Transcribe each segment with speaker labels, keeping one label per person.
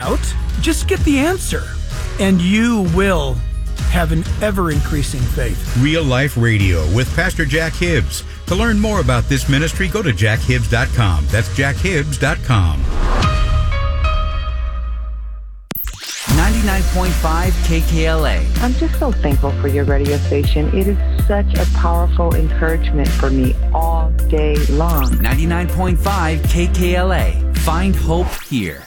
Speaker 1: doubt. Just get the answer, and you will have an ever-increasing faith.
Speaker 2: Real Life Radio with Pastor Jack Hibbs. To learn more about this ministry, go to jackhibbs.com. That's jackhibbs.com.
Speaker 3: 99.5 KKLA.
Speaker 4: I'm just so thankful for your radio station. It is such a powerful encouragement for me all day long.
Speaker 3: 99.5 KKLA. Find hope here.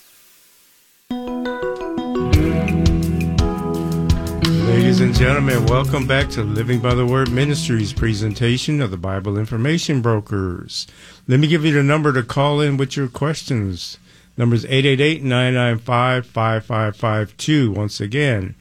Speaker 5: Ladies and gentlemen, welcome back to Living by the Word Ministries presentation of the Bible Information Brokers. Let me give you the number to call in with your questions. Number is 888-995-5552. Once again,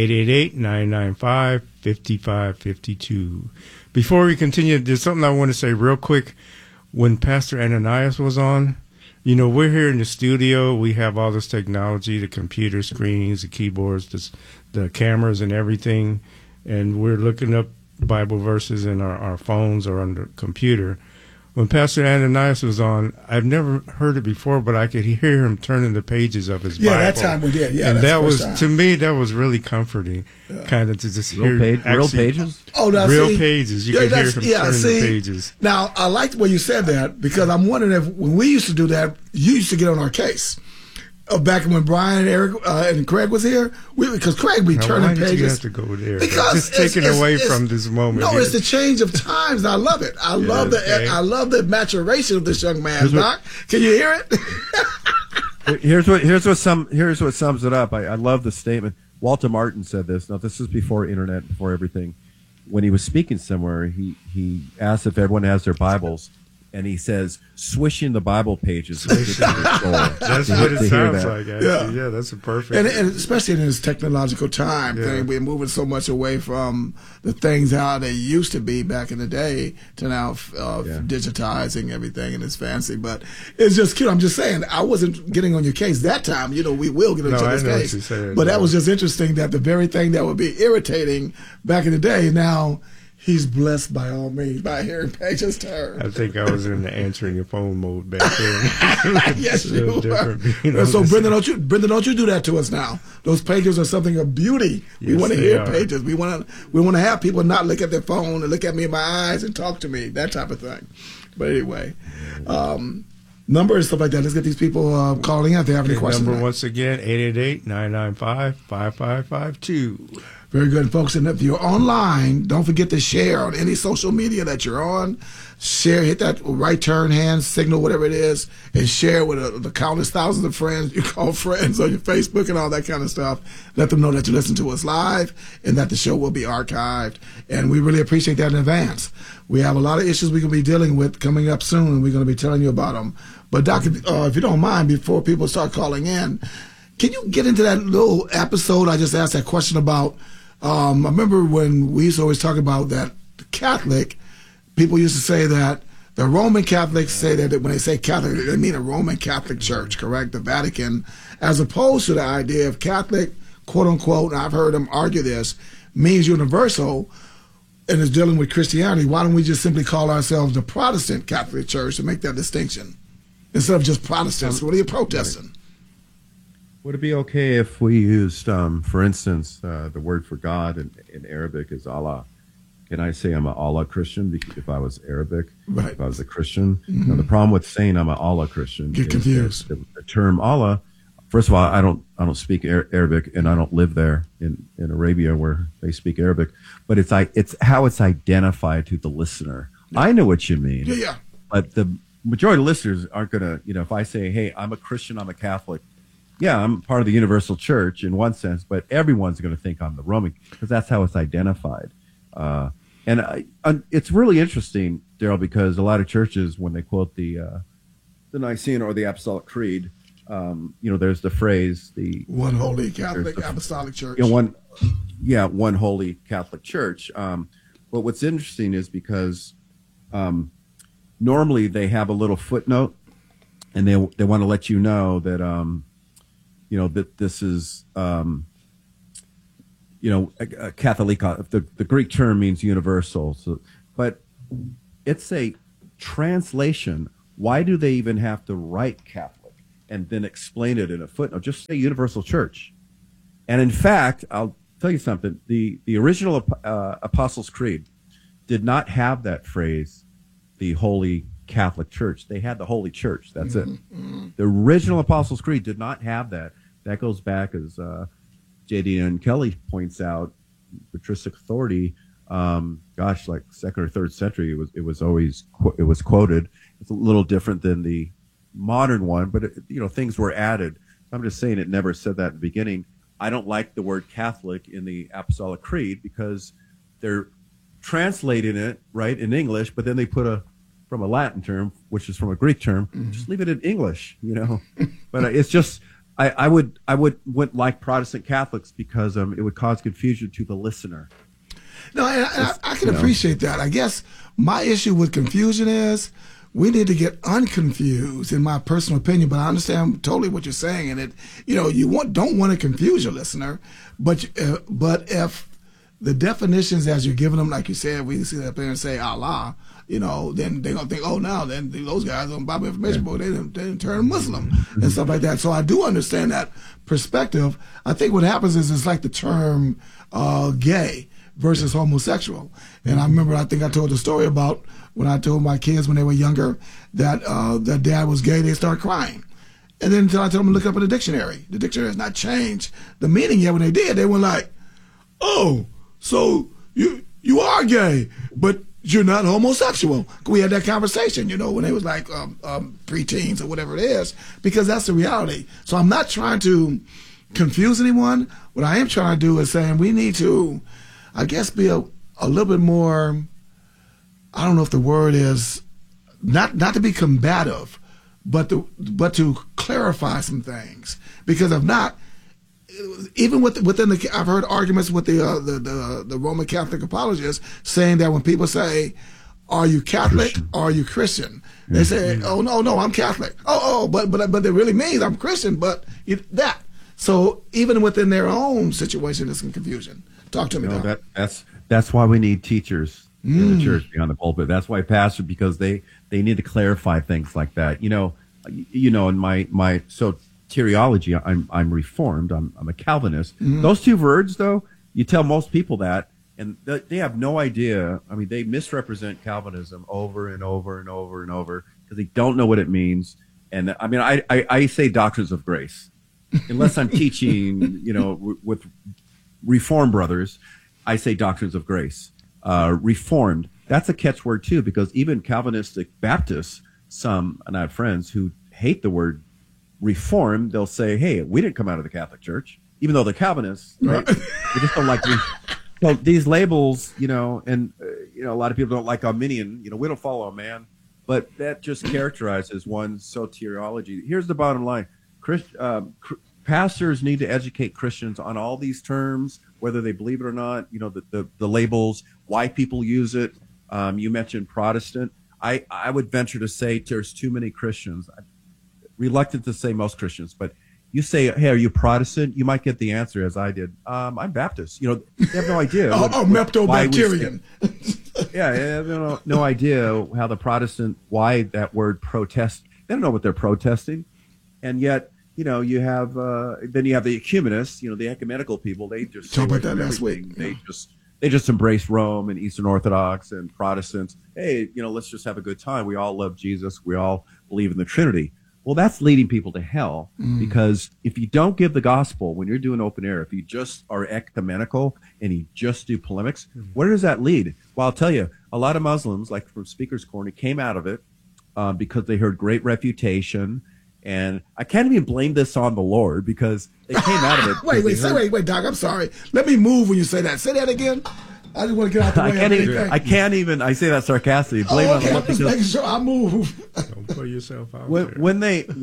Speaker 5: 888-995-5552. Before we continue, there's something I want to say real quick. When Pastor Ananias was on, you know, we're here in the studio. We have all this technology, the computer screens, the keyboards, the cameras and everything. And we're looking up Bible verses in our phones or on the computer. When Pastor Ananias was on, I've never heard it before, but I could hear him turning the pages of his Bible.
Speaker 6: Yeah, that time we did. Yeah,
Speaker 5: and that was,
Speaker 6: time.
Speaker 5: To me, that was really comforting, kind of to just hear
Speaker 7: real pages.
Speaker 6: Oh, now
Speaker 5: real
Speaker 6: see,
Speaker 5: pages. You could hear him turning the pages.
Speaker 6: Now, I liked when you said that because I'm wondering if when we used to do that, you used to get on our case. Back when Brian and Eric and Craig was here, because Craig be turning pages. Why did you have
Speaker 5: to go there?
Speaker 6: Because
Speaker 5: it's taken away from this moment.
Speaker 6: No,
Speaker 5: here.
Speaker 6: It's the change of times. I love it. I love the maturation of this young man. Doc, can you hear
Speaker 7: it? Here's what sums it up. I love the statement. Walter Martin said this. Now this is before internet, before everything. When he was speaking somewhere, he asked if everyone has their Bibles. And he says, swishing the Bible pages.
Speaker 5: That's what it sounds like, actually. Yeah, that's a perfect.
Speaker 6: And especially in this technological time thing, we're moving so much away from the things how they used to be back in the day to now digitizing everything, and it's fancy. But it's just cute. I'm just saying, I wasn't getting on your case that time. You know, we will get on each other's case. But that was just interesting that the very thing that would be irritating back in the day, now he's blessed by all means by hearing pages turn.
Speaker 5: I think I was in the answering your phone mode back then.
Speaker 6: Yes, you were. So, Brenda, don't you do that to us now? Those pages are something of beauty. Yes, we want to hear pages. We want to have people not look at their phone and look at me in my eyes and talk to me, that type of thing. But anyway, numbers and stuff like that. Let's get these people calling in if they have any questions.
Speaker 5: Number once again, 888-995-5552.
Speaker 6: Very good, folks. And if you're online, don't forget to share on any social media that you're on. Share, hit that right turn hand signal, whatever it is, and share with the countless thousands of friends you call friends on your Facebook and all that kind of stuff. Let them know that you listen to us live and that the show will be archived. And we really appreciate that in advance. We have a lot of issues we're going to be dealing with coming up soon, and we're going to be telling you about them. But, Doc, if you don't mind, before people start calling in, can you get into that little episode I just asked that question about? I remember when we used to always talk about that Catholic, people used to say that the Roman Catholics say that when they say Catholic, they mean a Roman Catholic Church, correct? The Vatican, as opposed to the idea of Catholic, quote unquote, and I've heard them argue this, means universal and is dealing with Christianity. Why don't we just simply call ourselves the Protestant Catholic Church to make that distinction instead of just Protestants? What are you protesting?
Speaker 7: Would it be okay if we used, for instance, the word for God in Arabic is Allah? Can I say I'm an Allah Christian if I was Arabic?
Speaker 6: Right.
Speaker 7: If I was a Christian? Mm-hmm. Now, the problem with saying I'm an Allah Christian
Speaker 6: is confused.
Speaker 7: The term Allah, first of all, I don't speak Arabic, and I don't live there in Arabia where they speak Arabic. But it's how it's identified to the listener. Yeah. I know what you mean.
Speaker 6: Yeah.
Speaker 7: But the majority of listeners aren't going to, if I say, hey, I'm a Christian, I'm a Catholic. Yeah, I'm part of the universal church in one sense, but everyone's going to think I'm the Roman because that's how it's identified. And it's really interesting, Daryl, because a lot of churches, when they quote the Nicene or the Apostolic Creed, there's the phrase the
Speaker 6: one holy Catholic Apostolic Church.
Speaker 7: One holy Catholic Church. But what's interesting is because normally they have a little footnote, and they want to let you know that that this is Catholic. The Greek term means universal. So, but it's a translation. Why do they even have to write Catholic? and then explain it in a footnote. Just say Universal Church. And in fact, I'll tell you something. The original Apostles' Creed did not have that phrase, the Holy Catholic Church. They had the Holy Church. That's it. The original Apostles' Creed did not have that. That goes back, as J.D.N. Kelly points out, patristic authority. Like 2nd or 3rd century, it was quoted. It's a little different than the modern one, but things were added. I'm just saying it never said that in the beginning. I don't like the word Catholic in the Apostolic Creed because they're translating it right in English, but then they put from a Latin term, which is from a Greek term. Just leave it in English, But it's just I wouldn't like Protestant Catholics because it would cause confusion to the listener.
Speaker 6: No, I can appreciate that. I guess my issue with confusion is we need to get unconfused, in my personal opinion. But I understand totally what you're saying, and you don't want to confuse your listener, but if the definitions as you're giving them, like you said, we see that there and say Allah, then they're gonna think, oh, now then those guys on Bible Information Board, they didn't turn Muslim and stuff like that. So I do understand that perspective. I think what happens is it's like the term gay versus homosexual. And I remember, I think I told the story about when I told my kids when they were younger that their dad was gay, they started crying. And then until I told them to look up in the dictionary. The dictionary has not changed the meaning yet. When they did, they were like, oh, so you are gay, but you're not homosexual. We had that conversation, when they was like preteens or whatever it is, because that's the reality. So I'm not trying to confuse anyone. What I am trying to do is saying we need to, I guess, be a little bit more, I don't know if the word is, not to be combative, but to clarify some things. Because if not, even within I've heard arguments with the Roman Catholic apologists saying that when people say, "Are you Catholic? Christian. Or are you Christian?" They say, "Oh no, I'm Catholic." But it really means I'm Christian. But that. So even within their own situation, there's some confusion. Talk to me.
Speaker 7: That's why we need teachers in the church beyond the pulpit. That's why pastors, because they need to clarify things like that. In my soteriology, I'm Reformed. I'm a Calvinist. Those two words, though, you tell most people that, and they have no idea. I mean, they misrepresent Calvinism over and over and over and over because they don't know what it means. And I mean, I say doctrines of grace, unless I'm teaching, with Reformed brothers, I say doctrines of grace. Reformed, that's a catchword too, because even Calvinistic Baptists, and I have friends who hate the word Reformed, they'll say, hey, we didn't come out of the Catholic Church, even though they're Calvinists, right? We just don't like these labels, and a lot of people don't like Arminian, we don't follow a man, but that just characterizes one's soteriology. Here's the bottom line. Pastors need to educate Christians on all these terms, whether they believe it or not, the labels, why people use it. You mentioned Protestant. I would venture to say there's too many Christians. I'm reluctant to say most Christians, but you say, hey, are you Protestant? You might get the answer, as I did. I'm Baptist. They have no idea.
Speaker 6: Meptobacterian.
Speaker 7: They have no idea how the Protestant, why that word protest. They don't know what they're protesting. And yet, you have then you have the ecumenists, the ecumenical people. They just
Speaker 6: talk about that last week.
Speaker 7: They just embrace Rome and Eastern Orthodox and Protestants. Hey, let's just have a good time. We all love Jesus. We all believe in the Trinity. Well, that's leading people to hell because if you don't give the gospel when you're doing open air, if you just are ecumenical and you just do polemics, where does that lead? Well, I'll tell you, a lot of Muslims, like from Speaker's Corner, came out of it because they heard great refutation. And I can't even blame this on the Lord because they came out of it.
Speaker 6: Wait, Doc, I'm sorry. Let me move when you say that. Say that again. I just want to get out the way.
Speaker 7: I can't even. I say that sarcastically. Blame on the Lord.
Speaker 6: I'm just making sure I move.
Speaker 5: Don't put yourself out
Speaker 7: there. When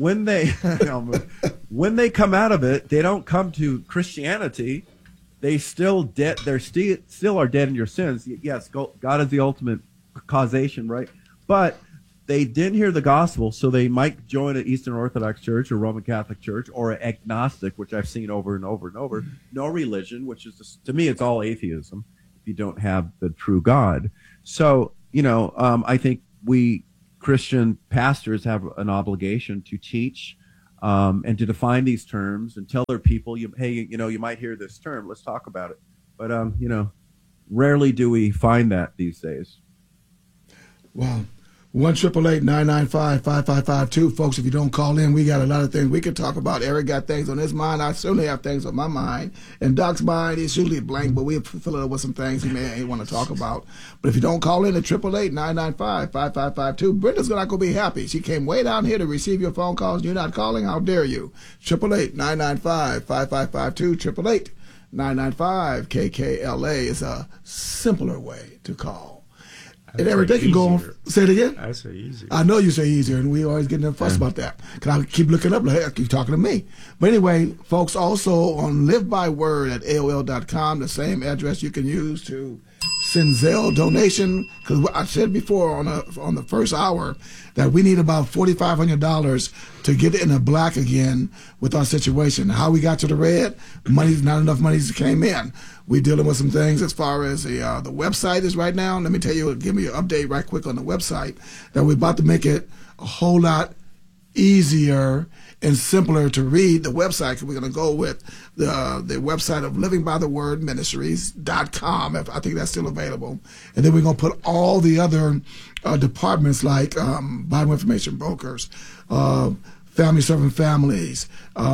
Speaker 7: they come out of it, they don't come to Christianity. They still dead. They're still are dead in your sins. Yes, God is the ultimate causation, right? But they didn't hear the gospel, so they might join an Eastern Orthodox church or Roman Catholic church or an agnostic, which I've seen over and over and over. No religion, which is, to me, it's all atheism if you don't have the true God. So, I think we Christian pastors have an obligation to teach and to define these terms and tell their people, hey, you might hear this term. Let's talk about it. But, rarely do we find that these days.
Speaker 6: Wow. 1-888-995-5552. Folks, if you don't call in, we got a lot of things we can talk about. Eric got things on his mind. I certainly have things on my mind. And Doc's mind is usually blank, but we fill it up with some things he may want to talk about. But if you don't call in at 888-995-5552, Brenda's not going to be happy. She came way down here to receive your phone calls. You're not calling? How dare you? 888-995-5552. 888-995-KKLA is a simpler way to call. And Eric, they can go on. Say it again.
Speaker 5: I say easier.
Speaker 6: I know you say easier, and we always get in a fuss about that. Because I keep looking up, like, keep talking to me. But anyway, folks, also on livebyword@aol.com, the same address you can use to send Zelle donation. Because I said before on the first hour that we need about $4,500 to get in the black again with our situation. How we got to the red? Money's not enough money came in. We're dealing with some things as far as the website is right now. Let me tell you, give me an update right quick on the website that we're about to make it a whole lot easier and simpler to read the website. We're going to go with the website of livingbythewordministries.com. I think that's still available. And then we're going to put all the other departments like Bible information brokers, family serving families,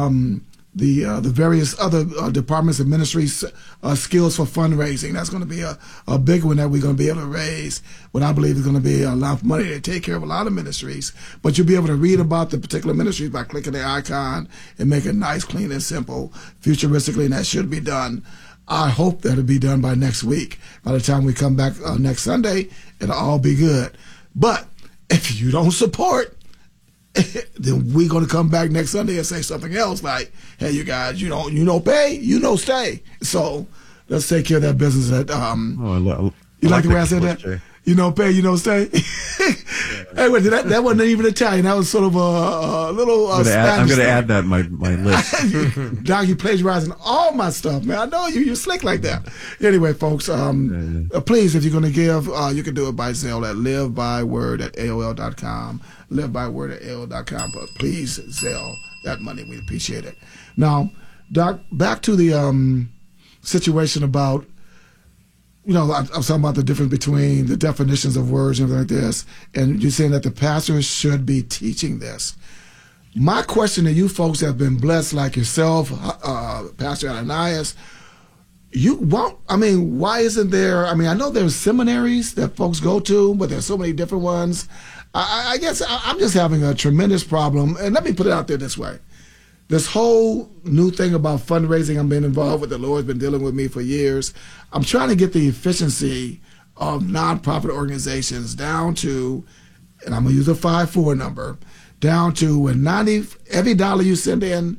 Speaker 6: the various other departments and ministries, skills for fundraising. That's going to be a big one that we're going to be able to raise. What I believe is going to be a lot of money to take care of a lot of ministries. But you'll be able to read about the particular ministries by clicking the icon and make it nice, clean, and simple, futuristically, and that should be done. I hope that'll be done by next week. By the time we come back next Sunday, it'll all be good. But if you don't support, then we're going to come back next Sunday and say something else like, hey, you guys, you don't pay, stay. So let's take care of that business. You like the way I said that? Jay. You don't pay, you don't stay. Hey, wait, that wasn't even Italian. That was sort of a little Spanish.
Speaker 7: I'm going to add that in my list.
Speaker 6: Doc, you plagiarizing all my stuff, man. I know you're slick like that. Anyway, folks, please, if you're going to give, you can do it by Zelle at livebyword@aol.com. livebyword@aol.com. But please Zelle that money. We appreciate it. Now, Doc, back to the situation about, I was talking about the difference between the definitions of words and everything like this, and you're saying that the pastors should be teaching this. My question to you folks that have been blessed like yourself, Pastor Ananias, why isn't there, I know there's seminaries that folks go to, but there's so many different ones. I guess I'm just having a tremendous problem, and let me put it out there this way. This whole new thing about fundraising I've been involved with, the Lord's been dealing with me for years. I'm trying to get the efficiency of nonprofit organizations down to, and I'm going to use a 5-4 number, down to when every dollar you send in,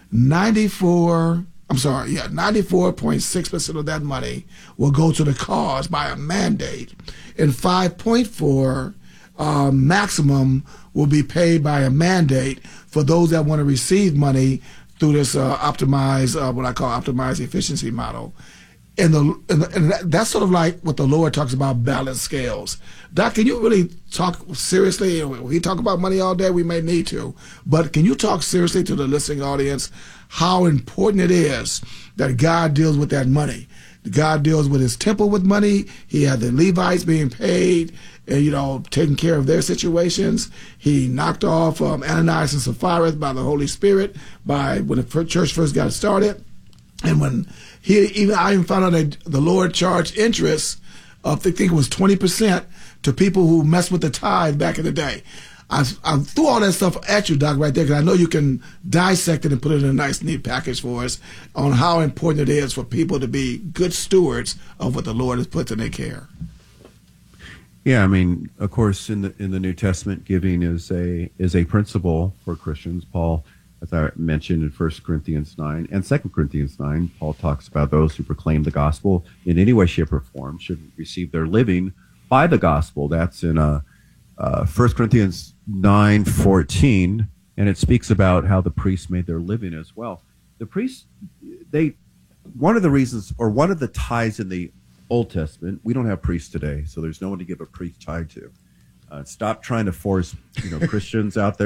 Speaker 6: 94.6% of that money will go to the cause by a mandate, and 5.4 maximum will be paid by a mandate for those that want to receive money through this optimized efficiency model. And that's sort of like what the Lord talks about, balanced scales. Doc, can you really talk seriously? We talk about money all day, we may need to, but can you talk seriously to the listening audience how important it is that God deals with that money? God deals with his temple with money. He had the Levites being paid, taking care of their situations. He knocked off Ananias and Sapphira by the Holy Spirit when the church first got started. And when I even found out that the Lord charged interest of, I think it was 20% to people who messed with the tithe back in the day. I threw all that stuff at you, Doc, right there, because I know you can dissect it and put it in a nice, neat package for us on how important it is for people to be good stewards of what the Lord has put in their care.
Speaker 7: Yeah, of course, in the New Testament, giving is a principle for Christians. Paul, as I mentioned in 1 Corinthians 9 and 2 Corinthians 9, Paul talks about those who proclaim the gospel in any way, shape, or form should receive their living by the gospel. That's in 1 Corinthians 9:14, and it speaks about how the priests made their living as well. The priests, one of the reasons, or one of the tithes in the Old Testament, we don't have priests today, so there's no one to give a priest tithe to. Stop trying to force Christians out there.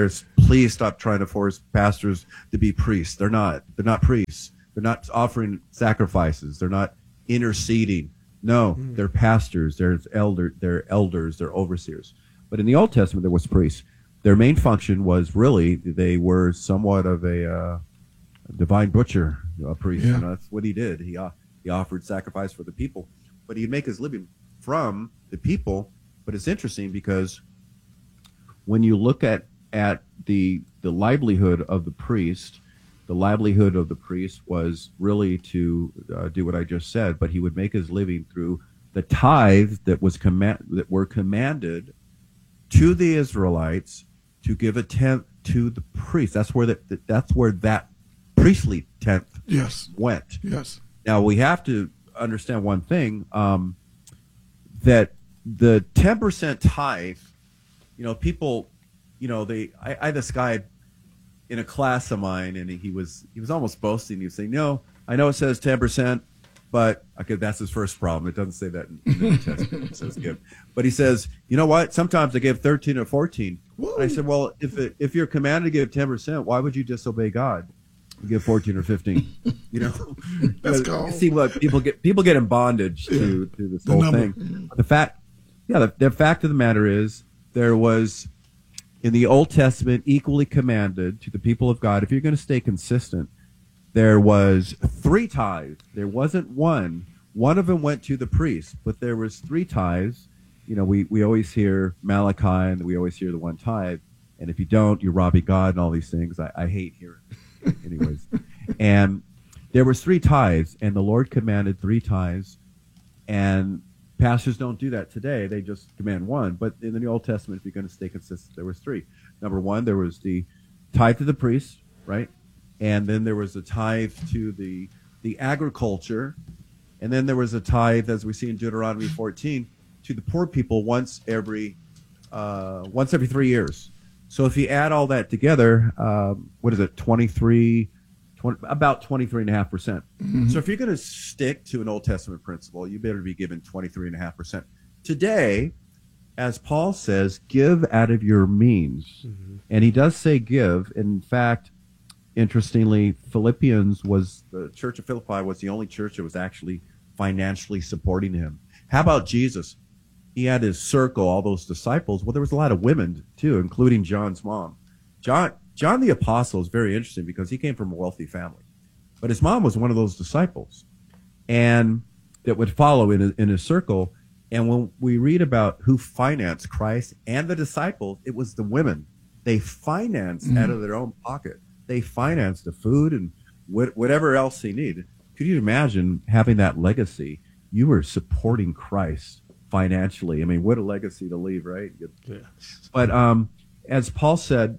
Speaker 7: please stop trying to force pastors to be priests. They're not priests. They're not offering sacrifices. They're not interceding. No, they're pastors. They're elders. They're overseers. But in the Old Testament, there was priests. Their main function was really they were somewhat of a divine butcher, a priest.
Speaker 6: Yeah.
Speaker 7: You know, that's what he did. He offered sacrifice for the people, but he'd make his living from the people. But it's interesting because when you look at the livelihood of the priest, the livelihood of the priest was really to do what I just said, but he would make his living through the tithe that were commanded to the Israelites to give a tenth to the priest. That's where that priestly tenth went.
Speaker 6: Yes.
Speaker 7: Now we have to understand one thing, that the 10% tithe, people, I had this guy in a class of mine, and he was almost boasting. He was saying, "No, I know it says 10%, but okay, that's his first problem. It doesn't say that in the New Testament. It says give." But he says, "You know what? Sometimes I give 13 or 14." And I said, "Well, if you're commanded to give 10%, why would you disobey God and give 14 or 15?"
Speaker 6: Let's go.
Speaker 7: You see what people get in bondage to this whole thing. The fact of the matter is, there was in the Old Testament equally commanded to the people of God, if you're going to stay consistent, there was 3 tithes. There wasn't one. One of them went to the priest, but there was 3 tithes. We always hear Malachi, and we always hear the 1 tithe. And if you don't, you're robbing God and all these things. I hate hearing it. Anyways. And there was 3 tithes, and the Lord commanded 3 tithes. And pastors don't do that today. They just command 1. But in the Old Testament, if you're going to stay consistent, there was 3. Number 1, there was the tithe to the priest, right? And then there was the tithe to the agriculture. And then there was a tithe, as we see in Deuteronomy 14, to the poor people once every 3 years. So if you add all that together, what is it, about 23.5%. So if you're going to stick to an Old Testament principle, you better be given 23.5%. Today, as Paul says, give out of your means. And he does say give. In fact, interestingly, the church of Philippi was the only church that was actually financially supporting him. How about Jesus? He had his circle, all those disciples. Well, there was a lot of women too, including John's mom. John the Apostle is very interesting because he came from a wealthy family, but his mom was one of those disciples, and that would follow in his circle. And when we read about who financed Christ and the disciples, it was the women. They financed out of their own pocket. They financed the food and whatever else they needed. Could you imagine having that legacy? You were supporting Christ financially. I mean, what a legacy to leave, right? Yeah. But as Paul said,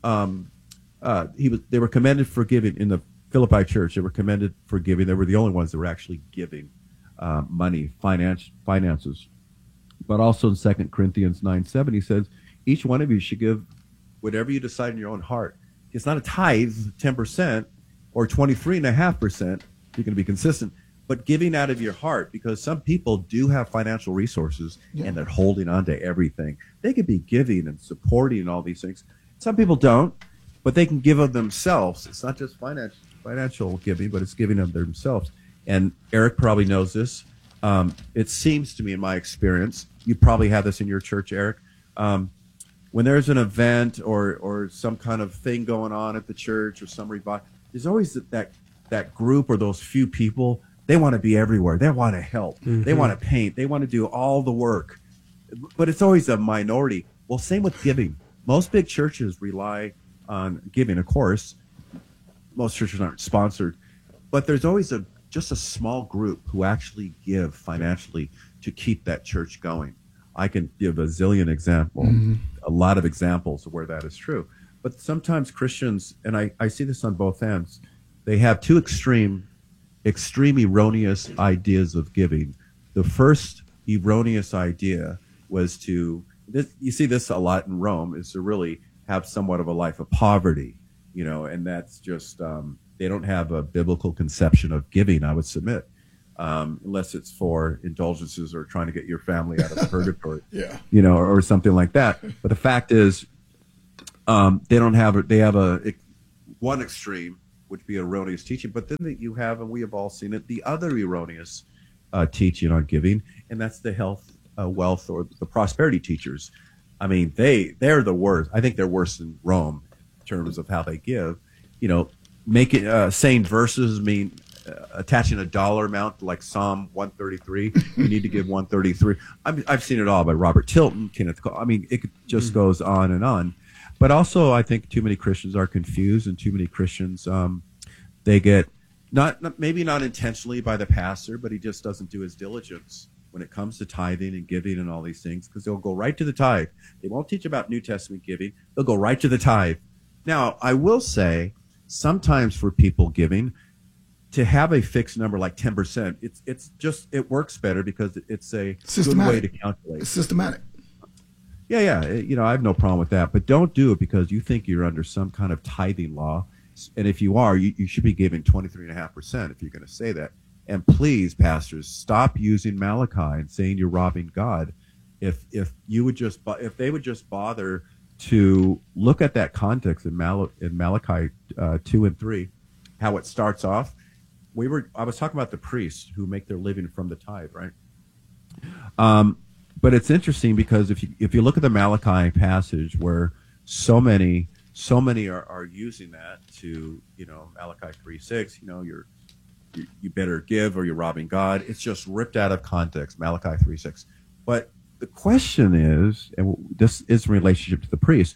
Speaker 7: they were commended for giving in the Philippi church. They were commended for giving. They were the only ones that were actually giving money, finances. But also in 2 Corinthians 9:7, he says, each one of you should give whatever you decide in your own heart. It's not a tithe, 10% or 23.5%. You're going to be consistent, but giving out of your heart, because some people do have financial resources and they're holding on to everything. They could be giving and supporting and all these things. Some people don't, but they can give of themselves. It's not just financial giving, but it's giving of themselves. And Eric probably knows this. It seems to me, in my experience, you probably have this in your church, Eric. When there's an event or some kind of thing going on at the church or some revival, there's always that group or those few people. They want to be everywhere. They want to help. They want to paint. They want to do all the work. But it's always a minority. Well, same with giving. Most big churches rely on giving, of course. Most churches aren't sponsored. But there's always just a small group who actually give financially to keep that church going. I can give a zillion examples, a lot of examples of where that is true. But sometimes Christians, and I see this on both ends, they have two extreme erroneous ideas of giving. The first erroneous idea was you see this a lot in Rome, is to really have somewhat of a life of poverty, and that's just, they don't have a biblical conception of giving, I would submit, unless it's for indulgences or trying to get your family out of purgatory, or something like that. But the fact is, They have one extreme, which would be erroneous teaching, but then you have, and we have all seen it, the other erroneous teaching on giving, and that's the health, wealth, or the prosperity teachers. I mean, they're the worst. I think they're worse than Rome in terms of how they give. You know, saying verses mean attaching a dollar amount, like Psalm 133. You need to give 133. I've seen it all by Robert Tilton, Kenneth Cole. I mean, it just goes on and on. But also, I think too many Christians are confused, and too many Christians they get maybe not intentionally by the pastor, but he just doesn't do his diligence when it comes to tithing and giving and all these things, because they'll go right to the tithe. They won't teach about New Testament giving. They'll go right to the tithe. Now, I will say, sometimes for people giving, to have a fixed number like 10%, it works better because it's a good way to calculate.
Speaker 6: It's systematic.
Speaker 7: Yeah. I have no problem with that, but don't do it because you think you're under some kind of tithing law. And if you are, you should be giving 23.5% if you're going to say that. And please, pastors, stop using Malachi and saying you're robbing God. If they would just bother to look at that context in Malachi 2 and 3, how it starts off. I was talking about the priests who make their living from the tithe, right? But it's interesting because if you look at the Malachi passage where so many are using that to, Malachi 3:6, you better give or you're robbing God. It's just ripped out of context, Malachi 3:6. But the question is, and this is in relationship to the priest,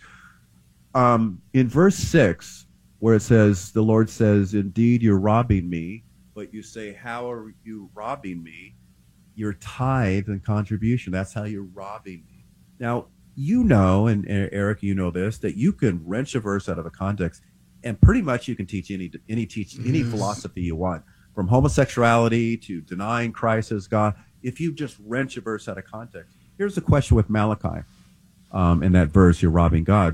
Speaker 7: in verse 6, where it says, the Lord says, indeed, you're robbing me, but you say, how are you robbing me? Your tithe and contribution. That's how you're robbing me. Now, and Eric, you know this, that you can wrench a verse out of a context, and pretty much you can teach any philosophy you want, from homosexuality to denying Christ as God. If you just wrench a verse out of context, here's the question with Malachi. In that verse, you're robbing God.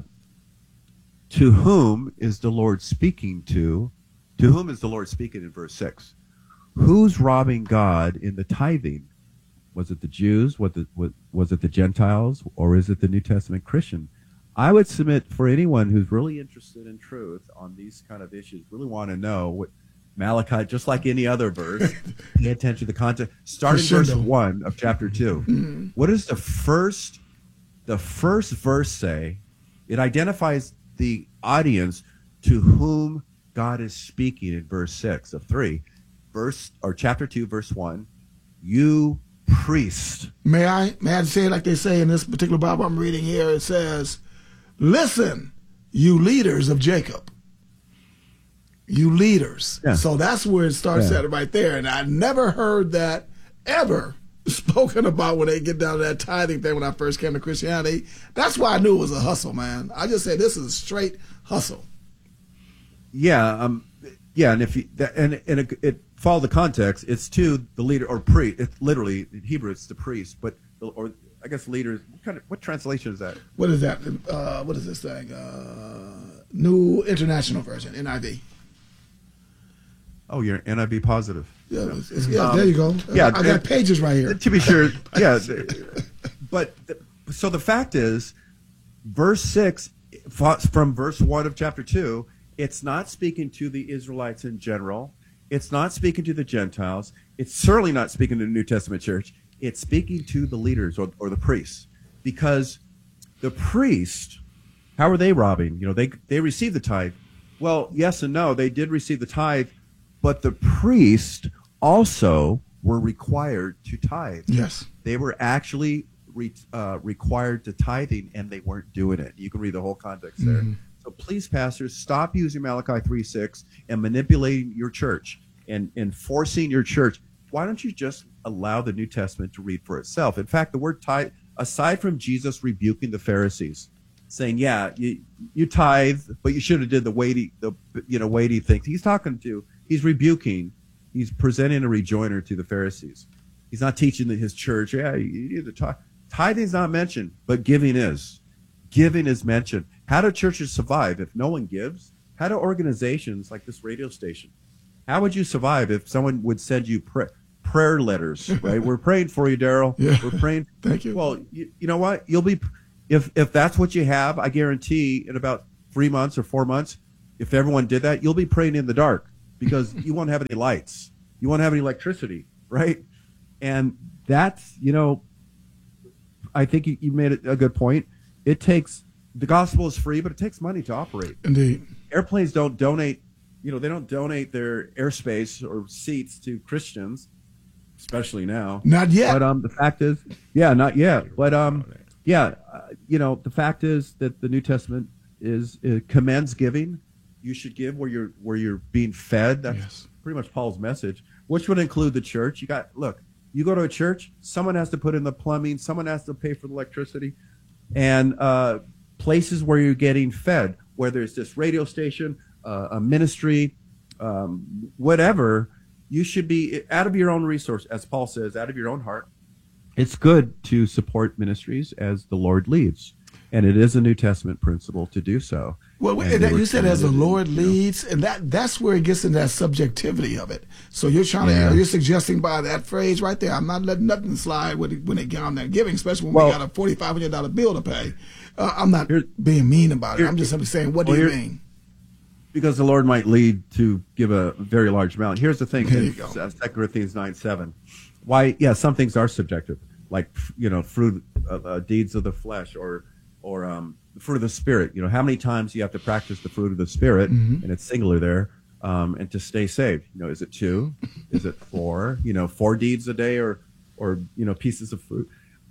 Speaker 7: To whom is the Lord speaking to? To whom is the Lord speaking in verse 6? Who's robbing God in the tithing? Was it the Jews? Was it the Gentiles? Or is it the New Testament Christian? I would submit for anyone who's really interested in truth on these kind of issues, really want to know what Malachi, just like any other verse, pay attention to the context. Starting verse 1 of chapter 2. Mm-hmm. What does the first verse say? It identifies the audience to whom God is speaking in verse 6 of 3. Chapter 2, verse 1. You priest.
Speaker 6: May I say it like they say in this particular Bible I'm reading here? It says, listen, you leaders of Jacob. You leaders. Yeah. So that's where it starts at right there. And I never heard that ever spoken about when they get down to that tithing thing when I first came to Christianity. That's why I knew it was a hustle, man. I just said this is a straight hustle.
Speaker 7: Yeah, and if it follow the context, it's to the leader or priest. It's literally in Hebrew, it's the priest, or I guess leaders. What translation is that?
Speaker 6: What is that? What is this thing? New International Version, NIV.
Speaker 7: Oh, you're NIV positive.
Speaker 6: Yeah, there you go. Yeah, I got pages right here.
Speaker 7: To be sure, yeah. So the fact is, verse 6 from verse 1 of chapter 2, it's not speaking to the Israelites in general. It's not speaking to the Gentiles. It's certainly not speaking to the New Testament church. It's speaking to the leaders or the priests, because the priest, how are they robbing? They receive the tithe. Well, yes and no. They did receive the tithe, but the priest also were required to tithe.
Speaker 6: Yes.
Speaker 7: They were actually required to tithing, and they weren't doing it. You can read the whole context there. Mm-hmm. So please, pastors, stop using Malachi 3:6 and manipulating your church and forcing your church. Why don't you just allow the New Testament to read for itself? In fact, the word tithe, aside from Jesus rebuking the Pharisees, saying, yeah, you tithe, but you should have did the weighty things. He's rebuking, he's presenting a rejoinder to the Pharisees. He's not teaching his church, you need to tithe. Tithing is not mentioned, but giving is. Giving is mentioned. How do churches survive if no one gives? How do organizations like this radio station, how would you survive if someone would send you prayer letters, right? We're praying for you, Daryl.
Speaker 6: Yeah.
Speaker 7: We're praying.
Speaker 6: Thank you.
Speaker 7: Well, you know what? You'll be if that's what you have, I guarantee in about 3 months or 4 months, if everyone did that, you'll be praying in the dark because you won't have any lights. You won't have any electricity, right? And that's, I think you made it a good point. The gospel is free, but it takes money to operate.
Speaker 6: Indeed.
Speaker 7: Airplanes don't donate, they don't donate their airspace or seats to Christians, especially now.
Speaker 6: Not yet.
Speaker 7: But the fact is, not yet. But the fact is that the New Testament commends giving. You should give where you're being fed. That's pretty much Paul's message, which would include the church. You go to a church, someone has to put in the plumbing, someone has to pay for the electricity, and places where you're getting fed, whether it's this radio station, a ministry, whatever, you should be out of your own resource, as Paul says, out of your own heart. It's good to support ministries as the Lord leads, and it is a New Testament principle to do so.
Speaker 6: Well, you said as the Lord leads, and that's where it gets into that subjectivity of it. So you're you're suggesting by that phrase right there, I'm not letting nothing slide when they get on that giving, especially when we got a $4,500 bill to pay. I'm not being mean about it. I'm just simply saying, what do you mean?
Speaker 7: Because the Lord might lead to give a very large amount. Here's the thing, 2 Corinthians 9:7. Why? Yeah, some things are subjective, like fruit, deeds of the flesh, or the fruit of the Spirit. How many times you have to practice the fruit of the Spirit, and it's singular there, and to stay saved. Is it 2? Is it 4? 4 deeds a day, or pieces of fruit.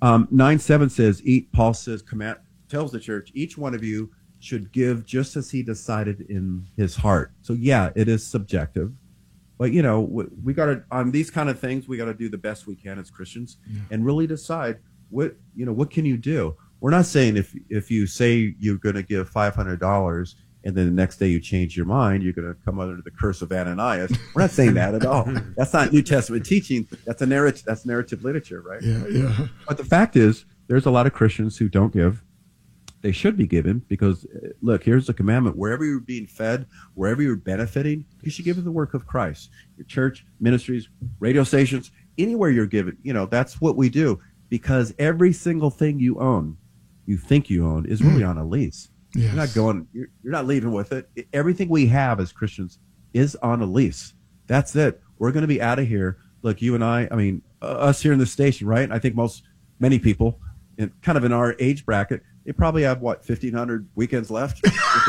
Speaker 7: 9:7 says, Paul says, tells the church, each one of you should give just as he decided in his heart. So it is subjective, but we got to, on these kind of things, we got to do the best we can as Christians and really decide what can you do. We're not saying if you say you're going to give $500 and then the next day you change your mind, you're going to come under the curse of Ananias. We're not saying that at all. That's not New Testament teaching. That's narrative literature, right?
Speaker 6: Yeah.
Speaker 7: But the fact is, there's a lot of Christians who don't give. They should be given because, look, here's the commandment. Wherever you're being fed, wherever you're benefiting, you should give to the work of Christ. Your church, ministries, radio stations, anywhere you're giving, that's what we do. Because every single thing you think you own, is really on a lease. Yes. You're not leaving with it. Everything we have as Christians is on a lease. That's it. We're going to be out of here. Look, you and I mean, us here in the station, right? I think many people in our age bracket, they probably have 1,500 weekends left.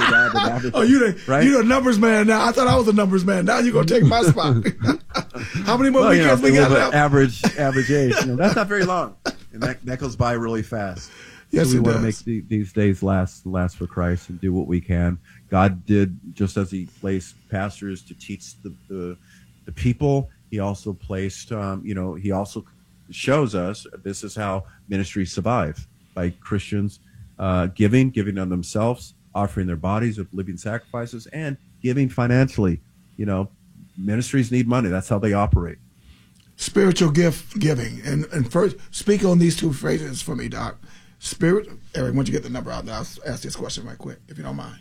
Speaker 6: Oh, you're a numbers man now. I thought I was a numbers man. Now you're gonna take my spot. How many more weekends we got left?
Speaker 7: Average age. That's not very long, and that goes by really fast.
Speaker 6: Yes,
Speaker 7: so we want
Speaker 6: does.
Speaker 7: to make these days last for Christ and do what we can. God did just as He placed pastors to teach the people. He also placed, He also shows us this is how ministries survive, by Christians giving on themselves, offering their bodies of living sacrifices, and giving financially. Ministries need money. That's how they operate.
Speaker 6: Spiritual gift giving. And first, speak on these two phrases for me, Doc. Eric, why don't you get the number out? I'll ask this question right quick, if you don't mind.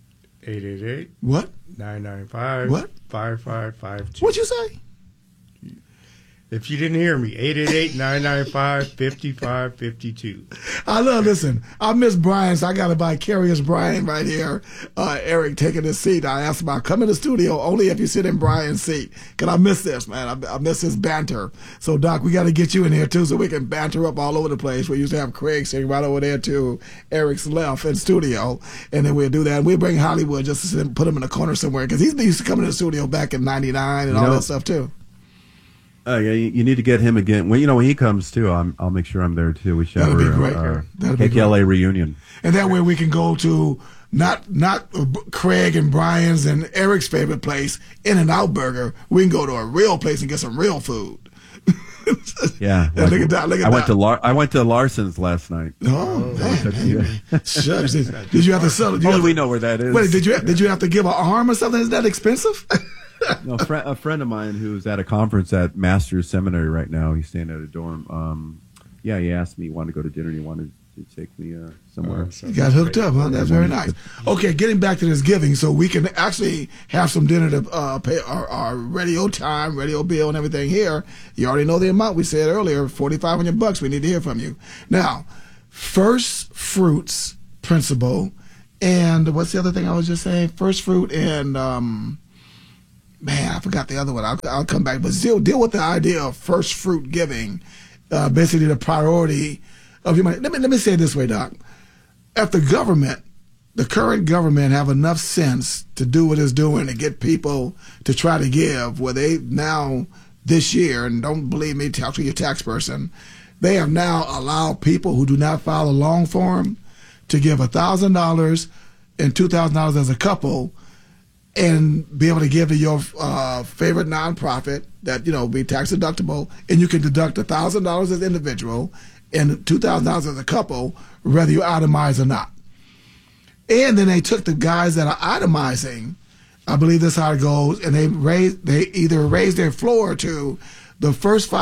Speaker 5: 888.
Speaker 6: What?
Speaker 5: 995.
Speaker 6: What?
Speaker 5: 5552.
Speaker 6: What'd you say?
Speaker 5: If you didn't hear me, 888-995-5552.
Speaker 6: Listen, I miss Brian, so I got a vicarious Brian right here. Eric taking his seat. I asked him, I'll come in the studio only if you sit in Brian's seat. Because I miss this, man. I miss his banter. So, Doc, we got to get you in here, too, so we can banter up all over the place. We used to have Craig sitting right over there, too. Eric's left in studio. And then we'll do that. And we'll bring Hollywood just to put him in a corner somewhere. Because he used to come in the studio back in 99 and all that stuff, too.
Speaker 7: You need to get him again. When he comes too, I'll make sure I'm there too. We should have a KKLA reunion,
Speaker 6: and that way we can go to not Craig and Brian's and Eric's favorite place, In-N-Out Burger. We can go to a real place and get some real food.
Speaker 7: Yeah,
Speaker 6: look at that. Look at that.
Speaker 7: I went to Larson's last night.
Speaker 6: Oh, man. Shucks. Did you have to sell it?
Speaker 7: We know where that is.
Speaker 6: Wait, did you have to give an arm or something? Is that expensive?
Speaker 7: No, a friend of mine who's at a conference at Masters Seminary right now. He's staying at a dorm. He asked me, he wanted to go to dinner, and he wanted to take me somewhere.
Speaker 6: You got hooked up, huh? That's very nice. Okay, getting back to this giving, so we can actually have some dinner to pay our radio time, radio bill, and everything here. You already know the amount we said earlier, $4,500. We need to hear from you. Now, first fruits principle, and what's the other thing I was just saying? First fruit and man, I forgot the other one. I'll come back, but still deal with the idea of first fruit giving, basically the priority of your money. Let me say it this way, Doc. If the current government have enough sense to do what it's doing to get people to try to give, where they now this year, and don't believe me, talk to your tax person, they have now allowed people who do not file a long form to give $1,000 and $2,000 as a couple, and be able to give to your favorite nonprofit that be tax deductible, and you can deduct $1,000 as an individual and $2,000 as a couple, whether you itemize or not. And then they took the guys that are itemizing, I believe that's how it goes, and they either raise their floor to the first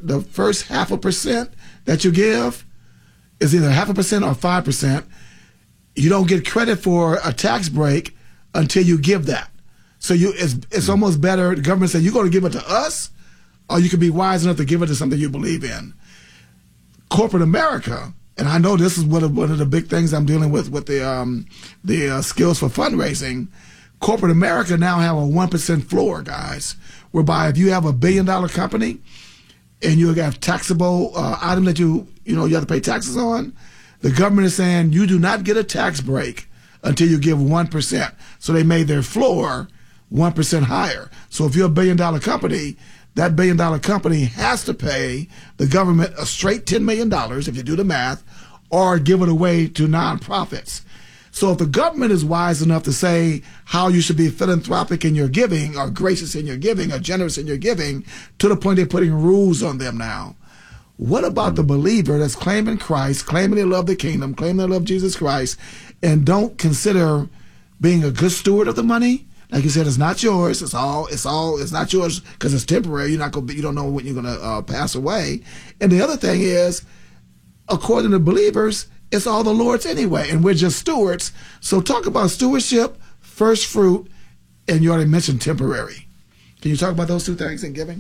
Speaker 6: 0.5% that you give is either 0.5% or 5%. You don't get credit for a tax break until you give that. So it's almost better. The government said, you're going to give it to us, or you can be wise enough to give it to something you believe in. Corporate America, and I know this is one of the big things I'm dealing with the skills for fundraising. Corporate America now have a 1% floor, guys, whereby if you have a $1 billion company and you have taxable item that you have to pay taxes on, the government is saying you do not get a tax break until you give 1%. So they made their floor 1% higher. So if you're a $1 billion company, that $1 billion company has to pay the government a straight $10 million, if you do the math, or give it away to nonprofits. So if the government is wise enough to say how you should be philanthropic in your giving, or gracious in your giving, or generous in your giving, to the point they're putting rules on them now, what about the believer that's claiming Christ, claiming they love the kingdom, claiming they love Jesus Christ, and don't consider being a good steward of the money? Like you said, it's not yours. It's not yours because it's temporary. You don't know when you're going to pass away. And the other thing is, according to believers, it's all the Lord's anyway, and we're just stewards. So talk about stewardship, first fruit, and you already mentioned temporary. Can you talk about those two things in giving?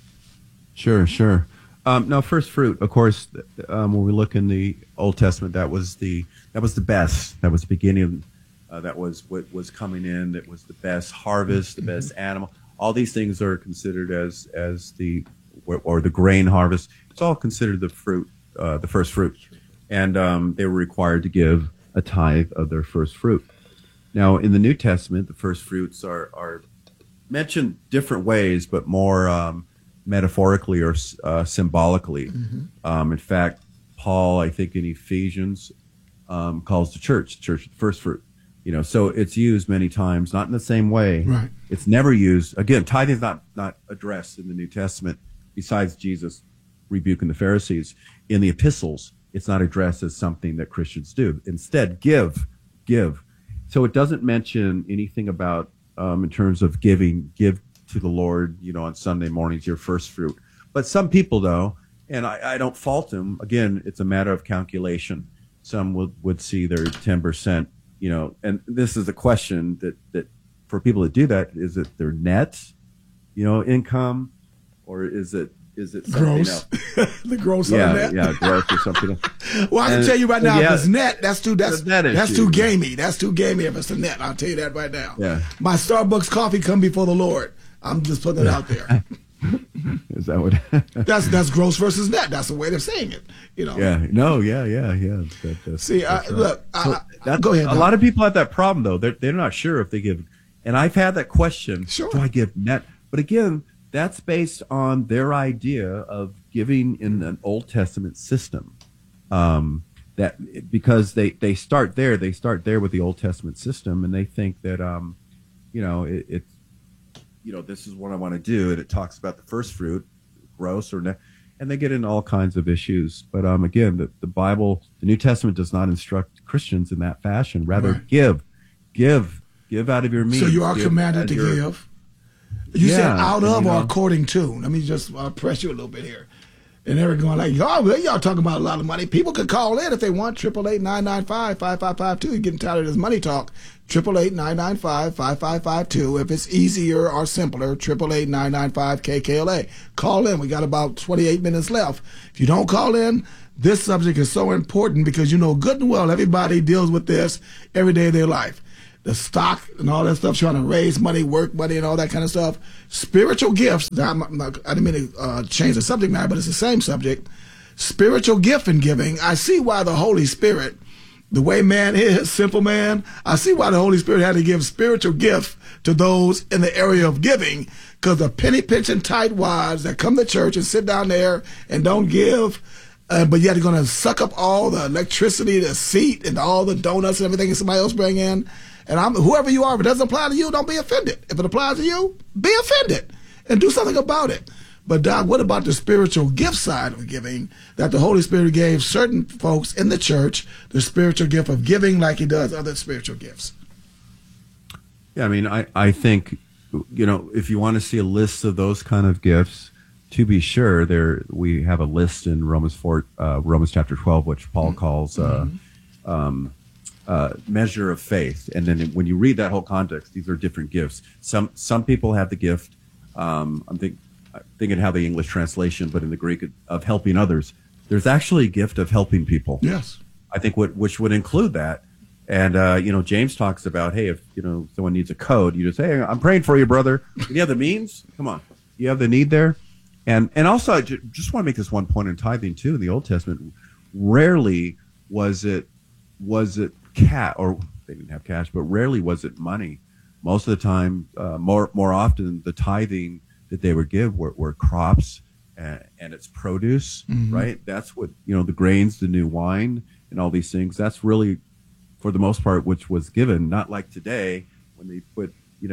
Speaker 7: Sure. Now, first fruit, of course, when we look in the Old Testament, that was the best. That was the beginning. That was what was coming in. That was the best harvest, the best animal. All these things are considered as the grain harvest. It's all considered the fruit, the first fruit, and they were required to give a tithe of their first fruit. Now, in the New Testament, the first fruits are mentioned different ways, but more metaphorically or symbolically. In fact, Paul, I think in Ephesians, calls the church first fruit. So it's used many times, not in the same way.
Speaker 6: Right.
Speaker 7: It's never used. Again, tithing is not addressed in the New Testament, besides Jesus rebuking the Pharisees. In the epistles, it's not addressed as something that Christians do. Instead, give. So it doesn't mention anything about, in terms of giving, give to the Lord, on Sunday mornings, your first fruit. But some people, though, and I don't fault them, again, it's a matter of calculation. Some would see their 10%, and this is a question that for people that do that, is it their net, income, or is it something
Speaker 6: gross?
Speaker 7: else?
Speaker 6: The gross on the net?
Speaker 7: Yeah, gross or something else.
Speaker 6: Well, I can tell you right now, if it's net, that's too
Speaker 7: issue.
Speaker 6: gamey. That's too gamey if it's a net. I'll tell you that right now.
Speaker 7: Yeah.
Speaker 6: My Starbucks coffee come before the Lord. I'm just putting it out there.
Speaker 7: Is that what?
Speaker 6: That's gross versus net. That's the way they're saying it.
Speaker 7: Yeah. No. Yeah.
Speaker 6: See, look. Go ahead.
Speaker 7: A lot of people have that problem, though. They're not sure if they give, and I've had that question.
Speaker 6: Sure.
Speaker 7: Do I give net? But again, that's based on their idea of giving in an Old Testament system. That because they start there. They start there with the Old Testament system, and they think that it's. This is what I want to do, and it talks about the first fruit, gross or net, and they get into all kinds of issues. But again, the Bible, the New Testament does not instruct Christians in that fashion. Rather,
Speaker 6: right.
Speaker 7: give out of your means.
Speaker 6: So you are commanded to give. You said out of or according to. Let me just press you a little bit here. And they're going like, y'all talking about a lot of money. People could call in if they want, 888-995-5552. You're getting tired of this money talk. 888-995-5552. If it's easier or simpler, 888-995-KKLA. Call in. We got about 28 minutes left. If you don't call in, this subject is so important because you know good and well everybody deals with this every day of their life. The stock and all that stuff, trying to raise money, work money, and all that kind of stuff. Spiritual gifts. I didn't mean to change the subject matter, but it's the same subject. Spiritual gift and giving. I see why the Holy Spirit, the way man is, simple man, I see why the Holy Spirit had to give spiritual gifts to those in the area of giving, because the penny pinching tightwads that come to church and sit down there and don't give, but yet they're going to suck up all the electricity, the seat, and all the donuts and everything that somebody else bring in. And whoever you are, if it doesn't apply to you, don't be offended. If it applies to you, be offended and do something about it. But Doc, what about the spiritual gift side of giving that the Holy Spirit gave certain folks in the church, the spiritual gift of giving like he does other spiritual gifts?
Speaker 7: Yeah, I mean, I think, if you want to see a list of those kind of gifts, to be sure, we have a list in Romans chapter 12, which Paul calls measure of faith. And then when you read that whole context, these are different gifts. Some people have the gift, I'm thinking how the English translation, but in the Greek, of helping others. There's actually a gift of helping people.
Speaker 6: Yes.
Speaker 7: I think which would include that. And, James talks about, hey, if, someone needs a code, you just say, hey, I'm praying for you, brother. You have the means? Come on. You have the need there? And also, I just want to make this one point in tithing, too. In the Old Testament, rarely was it cash, or they didn't have cash, but rarely was it money. Most of the time, more often, the tithing that they would give were crops and its produce, right? That's what, the grains, the new wine, and all these things. That's really, for the most part, which was given, not like today when they put,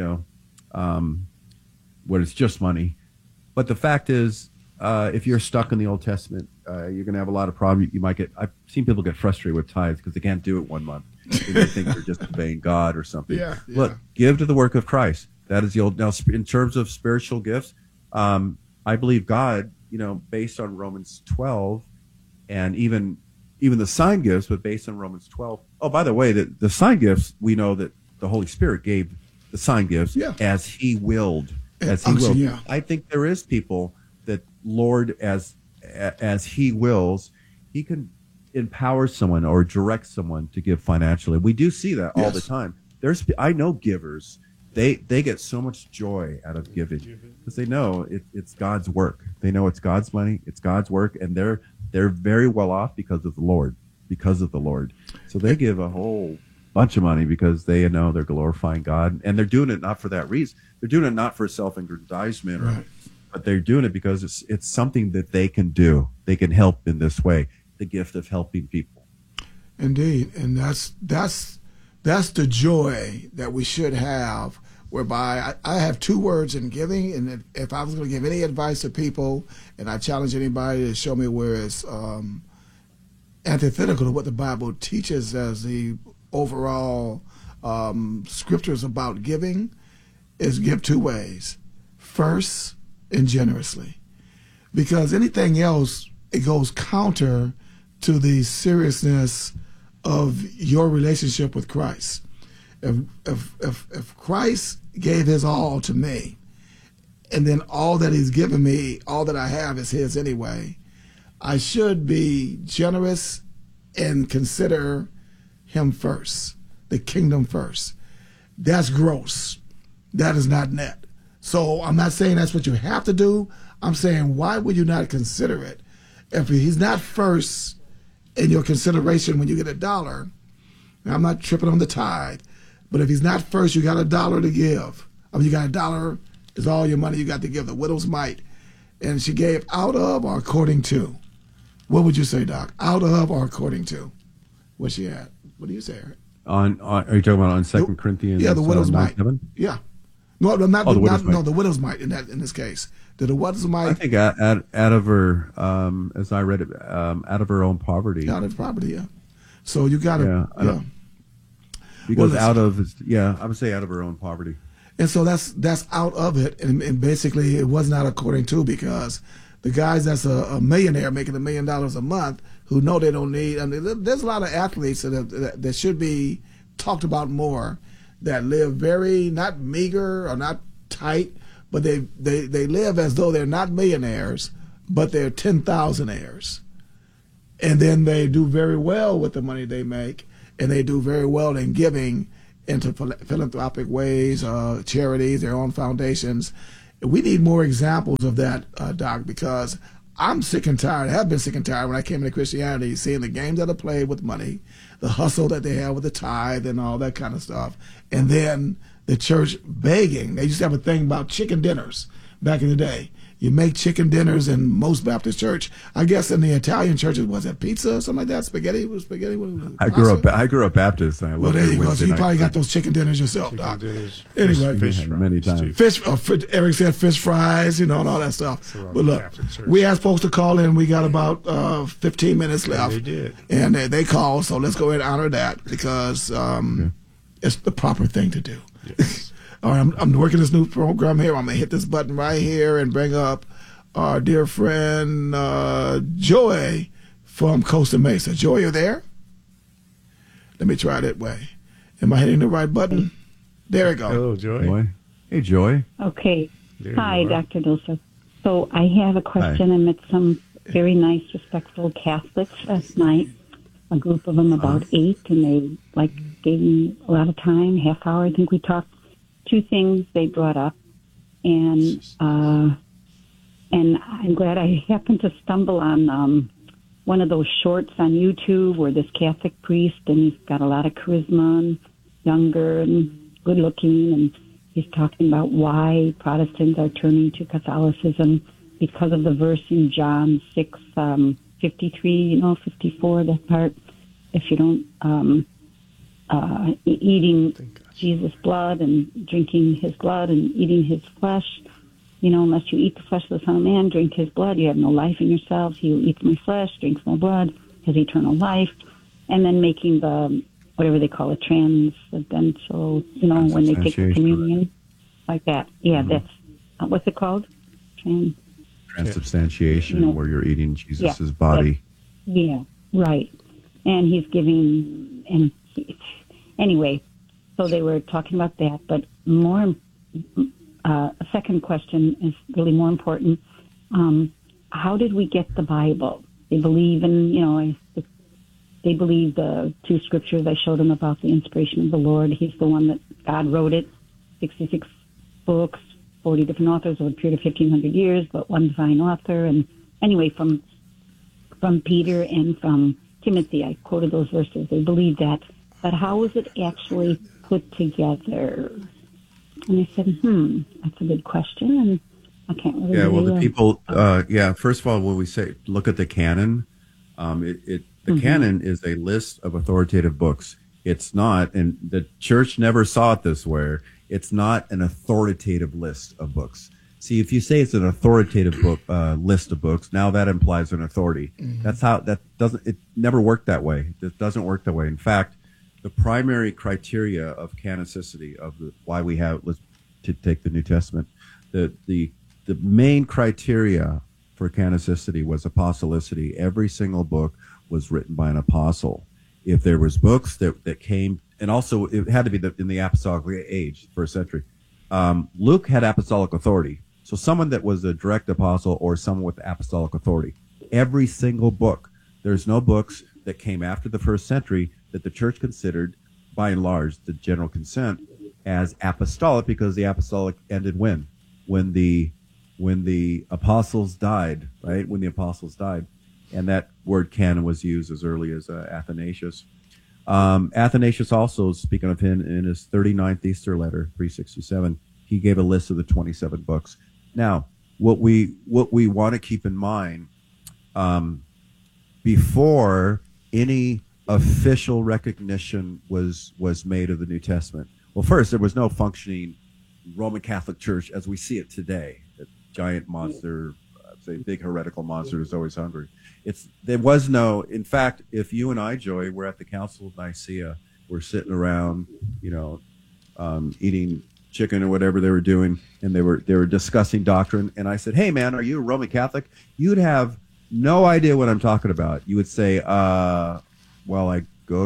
Speaker 7: when it's just money. But the fact is, if you're stuck in the Old Testament, you're going to have a lot of problems. I've seen people get frustrated with tithes because they can't do it 1 month. They think they're just obeying God or something.
Speaker 6: Yeah.
Speaker 7: Look, give to the work of Christ. That is the old. Now, in terms of spiritual gifts, I believe God, based on Romans 12, and even the sign gifts, but based on Romans 12. Oh, by the way, the sign gifts, we know that the Holy Spirit gave the sign gifts as He willed. As He willed. Yeah. I think there is people that Lord, as He wills, He can empower someone or direct someone to give financially. We do see that all the time. I know givers. They get so much joy out of giving because they know it's God's work. They know it's God's money, it's God's work, and they're very well off because of the Lord. So they give a whole bunch of money because they know they're glorifying God, and they're doing it not for that reason. They're doing it not for self-aggrandizement, but they're doing it because it's something that they can do. They can help in this way. The gift of helping people.
Speaker 6: Indeed, and that's the joy that we should have. Whereby I have 2 words in giving, and if I was going to give any advice to people, and I challenge anybody to show me where it's antithetical to what the Bible teaches as the overall scriptures about giving, is give 2 ways: first and generously, because anything else, it goes counter to the seriousness of your relationship with Christ. If Christ gave His all to me, and then all that He's given me, all that I have is His anyway, I should be generous and consider Him first, the kingdom first. That's gross. That is not net. So I'm not saying that's what you have to do. I'm saying, why would you not consider it? If He's not first in your consideration when you get $1, now I'm not tripping on the tithe, but if He's not first, you got $1 to give. I mean, you got $1 is all your money you got to give. The widow's mite. And she gave out of or according to. What would you say, Doc? Out of or according to? What she had? What do you say, Eric?
Speaker 7: Are you talking about on 2 Corinthians?
Speaker 6: Yeah, the widow's mite.
Speaker 7: 7?
Speaker 6: Yeah. No, not
Speaker 7: the
Speaker 6: widow's mite in this case. Did the widow's mite?
Speaker 7: I think out of her, as I read it, out of her own poverty.
Speaker 6: Out of poverty, yeah. So you got to,
Speaker 7: Because I would say out of her own poverty.
Speaker 6: And so that's out of it, and basically it was not according to, because the guys that's a millionaire making $1 million a month who know they don't need. I mean, there's a lot of athletes that should be talked about more that live very, not meager or not tight, but they live as though they're not millionaires, but they're 10,000aires. And then they do very well with the money they make, and they do very well in giving into philanthropic ways, charities, their own foundations. We need more examples of that, Doc, because I'm sick and tired. I have been sick and tired when I came into Christianity, seeing the games that are played with money, the hustle that they have with the tithe and all that kind of stuff. And then the church begging. They used to have a thing about chicken dinners back in the day. You make chicken dinners in most Baptist church. I guess in the Italian churches, was it pizza or something like that? Spaghetti?
Speaker 7: I grew up Baptist. And I
Speaker 6: well, there you go. So you probably got those chicken dinners yourself, Doc. Anyway,
Speaker 7: fish many times.
Speaker 6: Eric said fish fries, and all that stuff. But look, we asked folks to call in. We got about 15 minutes left.
Speaker 5: They did.
Speaker 6: And they called, so let's go ahead and honor that because it's the proper thing to do. Yes. All right, I'm working this new program here. I'm going to hit this button right here and bring up our dear friend Joy from Costa Mesa. Joy, you there? Let me try that way. Am I hitting the right button? There we go.
Speaker 5: Hello, Joy.
Speaker 7: Hey, Joy.
Speaker 8: Okay. Hi, Dr. Dulce. So I have a question. I met some very nice, respectful Catholics last night, a group of them, about 8, and they gave me a lot of time, half hour. I think we talked. 2 things they brought up, and I'm glad I happened to stumble on one of those shorts on YouTube where this Catholic priest, and he's got a lot of charisma and younger and good looking, and he's talking about why Protestants are turning to Catholicism because of the verse in John 6, 53, 54, that part, if you don't, eating Jesus' blood and drinking his blood and eating his flesh, unless you eat the flesh of the Son of Man, drink his blood, you have no life in yourselves. He who eats my flesh, drinks my blood, has eternal life. And then making the, whatever they call it, transcendental, when they take the communion, like that. Yeah, that's, what's it called?
Speaker 7: Transubstantiation, where you're eating Jesus' body.
Speaker 8: Yeah, right. And he's giving, anyway, so they were talking about that, but a second question is really more important. How did we get the Bible? They believe in, they believe the 2 scriptures I showed them about the inspiration of the Lord. He's the one that God wrote it, 66 books, 40 different authors over a period of 1,500 years, but one divine author. And anyway, from Peter and from Timothy, I quoted those verses. They believe that. But how was it actually put together? And I said, that's a good question, and I can't really...
Speaker 7: Yeah, well, the people, first of all, when we say, look at the canon, the canon is a list of authoritative books. It's not, and the church never saw it this way, it's not an authoritative list of books. See, if you say it's an authoritative book list of books, now that implies an authority. That's how, it never worked that way. It doesn't work that way. In fact, the primary criteria of canonicity why we have, let's take the New Testament, the main criteria for canonicity was apostolicity. Every single book was written by an apostle. If there was books that came, and also it had to be in the apostolic age, first century. Luke had apostolic authority. So someone that was a direct apostle or someone with apostolic authority. Every single book. There's no books that came after the first century that the church considered, by and large, the general consent, as apostolic, because the apostolic ended when? When the apostles died, right? When the apostles died. And that word canon was used as early as Athanasius. Athanasius also, speaking of him, in his 39th Easter letter, 367, he gave a list of the 27 books. Now, what we want to keep in mind, before any official recognition was made of the New Testament. Well, first, there was no functioning Roman Catholic Church as we see it today. A giant monster, say big heretical monster is always hungry. There was no, in fact, if you and I, Joy, were at the Council of Nicaea, we're sitting around, eating chicken or whatever they were doing, and they were discussing doctrine, and I said, "Hey, man, are you a Roman Catholic?" You'd have no idea what I'm talking about. You would say, well, I go to the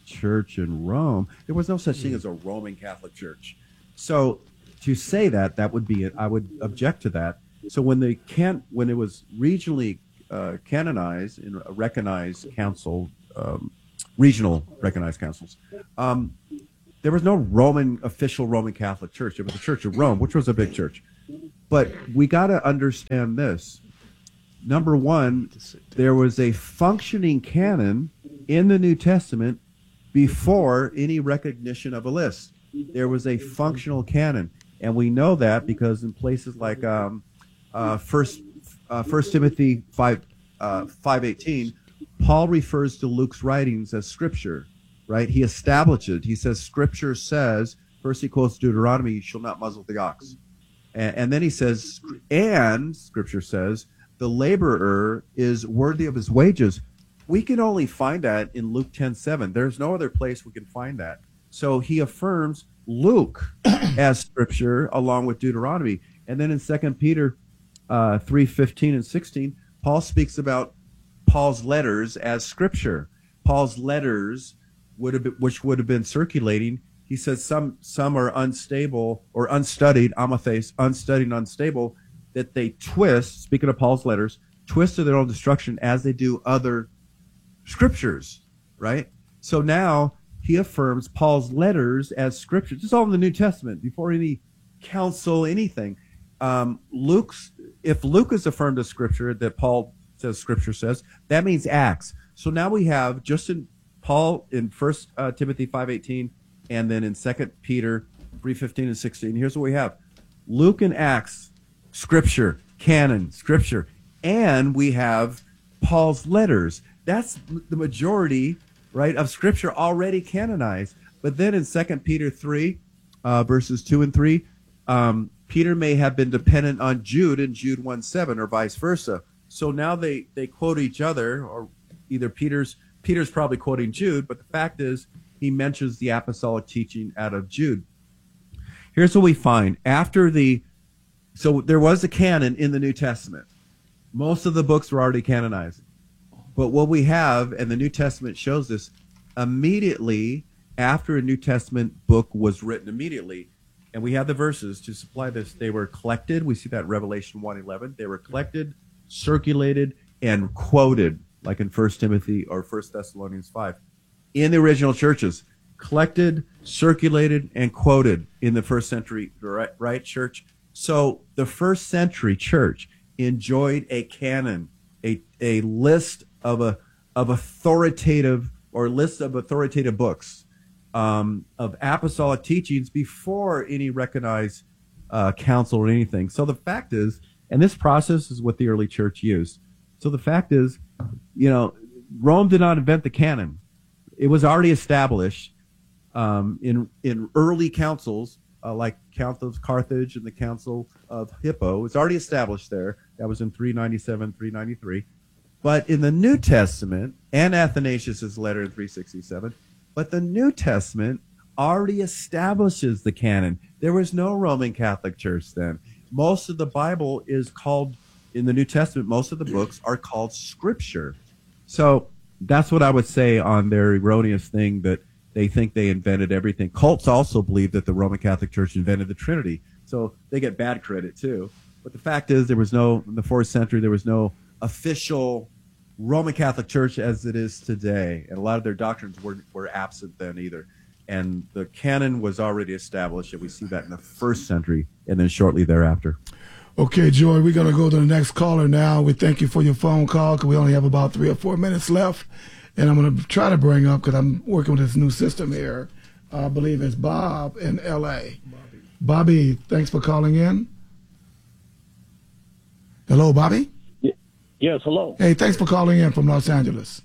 Speaker 7: Church in Rome. There was no such thing as a Roman Catholic Church. So to say that would be it. I would object to that. So when it was regionally canonized in a recognized council, regional recognized councils, there was no official Roman Catholic Church. It was the Church of Rome, which was a big church. But we got to understand this. Number one, there was a functioning canon in the New Testament before any recognition of a list. There was a functional canon. And we know that because in places like First Timothy 5:18, Paul refers to Luke's writings as scripture, right? He established it. He says, Scripture says, first he quotes Deuteronomy, you shall not muzzle the ox. And then he says, and Scripture says, the laborer is worthy of his wages. We can only find that in Luke 10:7. There's no other place we can find that. So he affirms Luke as Scripture along with Deuteronomy. And then in 2 Peter 3:15 and 16, Paul speaks about Paul's letters as Scripture. Paul's letters which would have been circulating. He says some are unstable or unstudied, amathes, unstudied and unstable, that they twist, speaking of Paul's letters, twist to their own destruction as they do other scriptures, right? So now he affirms Paul's letters as scripture. This is all in the New Testament, before any council, anything. If Luke is affirmed as scripture, that Paul says scripture says, that means Acts. So now we have just in Paul in 1 Timothy 5:18 and then in 2 Peter 3:15 and 16. Here's what we have. Luke and Acts, scripture, canon, scripture. And we have Paul's letters. That's the majority, right, of scripture already canonized. But then in 2 Peter 3, verses 2 and 3, Peter may have been dependent on Jude in Jude 1:7 or vice versa. So now they quote each other, or either Peter's probably quoting Jude, but the fact is he mentions the apostolic teaching out of Jude. Here's what we find. So there was a canon in the New Testament. Most of the books were already canonized. But what we have, and the New Testament shows this, immediately after a New Testament book was written, immediately, and we have the verses to supply this, they were collected. We see that in Revelation 1:11. They were collected, circulated, and quoted, like in 1 Timothy or 1 Thessalonians 5, in the original churches. Collected, circulated, and quoted in the first century, right, church? So the first century church enjoyed a canon, a list of authoritative books, of apostolic teachings before any recognized council or anything. So the fact is, and this process is what the early church used. So the fact is, Rome did not invent the canon. It was already established in early councils, like Council of Carthage and the Council of Hippo. It's already established there. That was in 397, 393. But in the New Testament, and Athanasius' letter in 367, but the New Testament already establishes the canon. There was no Roman Catholic Church then. Most of the Bible is called, in the New Testament, most of the books are called Scripture. So that's what I would say on their erroneous thing that they think they invented everything. Cults also believe that the Roman Catholic Church invented the Trinity. So they get bad credit too. But the fact is, in the 4th century, there was no official Roman Catholic Church as it is today. And a lot of their doctrines were absent then either. And the canon was already established, and we see that in the 1st century and then shortly thereafter.
Speaker 6: Okay, Joy, we're going to go to the next caller now. We thank you for your phone call because we only have about 3 or 4 minutes left. And I'm going to try to bring up, because I'm working with this new system here, I believe it's Bob in L.A. Bobby, thanks for calling in. Hello, Bobby?
Speaker 9: Yes, hello.
Speaker 6: Hey, thanks for calling in from Los Angeles.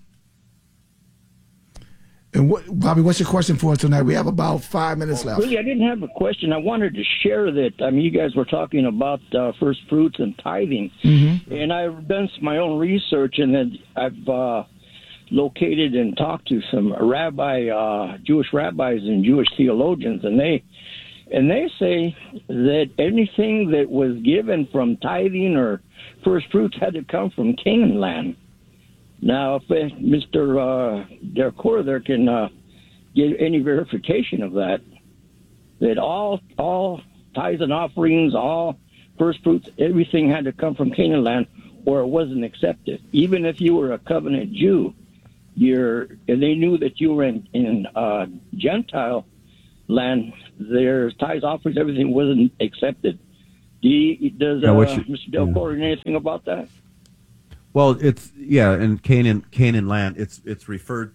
Speaker 6: And Bobby, what's your question for us tonight? We have about 5 minutes left.
Speaker 9: Really, I didn't have a question. I wanted to share that. I mean, you guys were talking about first fruits and tithing. Mm-hmm. And I've done my own research, and then I've located and talked to some Jewish rabbis and Jewish theologians, and they say that anything that was given from tithing or first fruits had to come from Canaan land. Now, if Mr. Delcourt there can get any verification of that. That all tithes and offerings, all first fruits, everything had to come from Canaan land, or it wasn't accepted. Even if you were a covenant Jew, and they knew that you were in Gentile land, their tithes, offerings, everything wasn't accepted. Does Mr. Del Corey know anything about that?
Speaker 7: Well, in Canaan land, it's referred,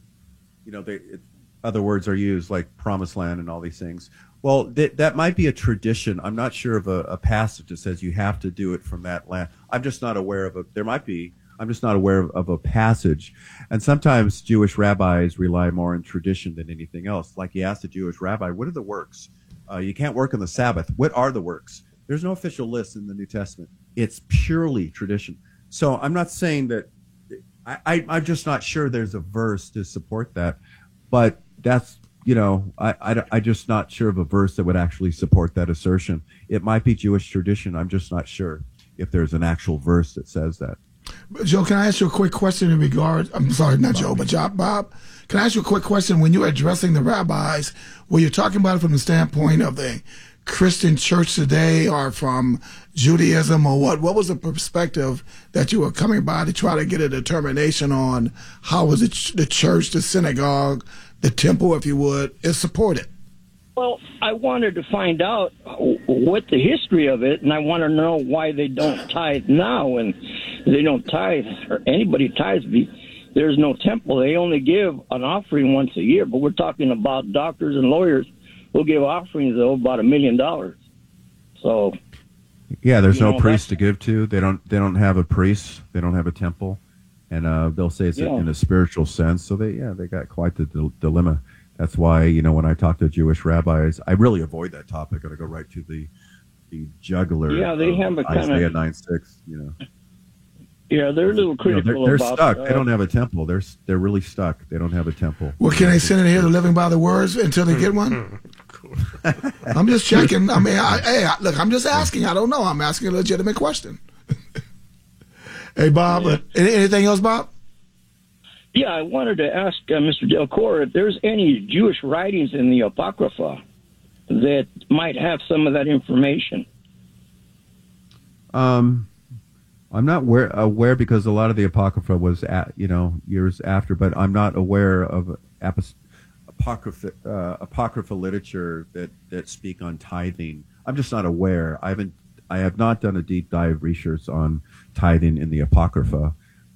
Speaker 7: other words are used like promised land and all these things. Well, that might be a tradition. I'm not sure of a passage that says you have to do it from that land. I'm just not aware of there might be. I'm just not aware of a passage. And sometimes Jewish rabbis rely more on tradition than anything else. Like you ask the Jewish rabbi, what are the works? You can't work on the Sabbath. What are the works? There's no official list in the New Testament. It's purely tradition. So I'm not saying that I'm just not sure there's a verse to support that. But that's, I'm just not sure of a verse that would actually support that assertion. It might be Jewish tradition. I'm just not sure if there's an actual verse that says that.
Speaker 6: Joe, can I ask you a quick question in regard? I'm sorry, not Joe, but Bob. Can I ask you a quick question? When you're addressing the rabbis, were you talking about it from the standpoint of the Christian church today or from Judaism or what? What was the perspective that you were coming by to try to get a determination on how was the church, the synagogue, the temple, if you would, is supported?
Speaker 9: Well, I wanted to find out what the history of it, and I want to know why they don't tithe now, and they don't tithe, or anybody tithes. There's no temple. They only give an offering once a year, but we're talking about doctors and lawyers who give offerings, though, about $1 million. So,
Speaker 7: yeah, there's no priest to give to. They don't have a priest. They don't have a temple, and they'll say it's in a spiritual sense. So they got quite the dilemma. That's why, when I talk to Jewish rabbis, I really avoid that topic. I go right to the jugular.
Speaker 9: Yeah, they have a kind of
Speaker 7: Isaiah 9:6.
Speaker 9: Yeah, they're a little critical.
Speaker 7: They're
Speaker 9: about
Speaker 7: stuck. They don't have a temple. They're really stuck. They don't have a temple.
Speaker 6: Well, can they send it here to Living by the Words until they get one? I'm just checking. I mean, look, I'm just asking. I don't know. I'm asking a legitimate question. Hey, Bob. Anything else, Bob?
Speaker 9: Yeah, I wanted to ask Mr. Del Corey if there's any Jewish writings in the Apocrypha that might have some of that information.
Speaker 7: I'm not aware because a lot of the Apocrypha was years after, but I'm not aware of Apocrypha literature that speak on tithing. I'm just not aware. I have not done a deep dive research on tithing in the Apocrypha.